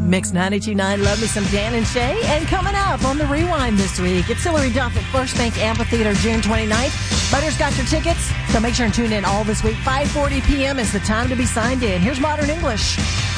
Mix 92.9, love me some Dan and Shay. And coming up on the Rewind this week, it's Hillary Duff at First Bank Amphitheater June 29th. Butter's got your tickets, so make sure and tune in all this week. 5:40 p.m. is the time to be signed in. Here's Modern English.